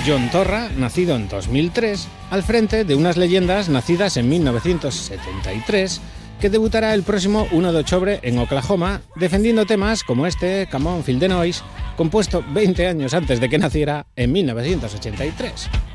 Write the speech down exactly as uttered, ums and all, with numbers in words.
John Torra, nacido en dos mil tres, al frente de unas leyendas nacidas en mil novecientos setenta y tres, que debutará el próximo uno de octubre en Oklahoma, defendiendo temas como este, Come On Feel the Noise, compuesto veinte años antes de que naciera, en mil novecientos ochenta y tres.